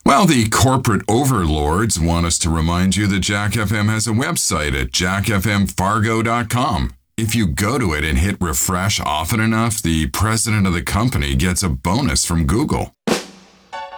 Well, the corporate overlords want us to remind you that Jack FM has a website at jackfmfargo.com. If you go to it and hit refresh often enough, the president of the company gets a bonus from Google.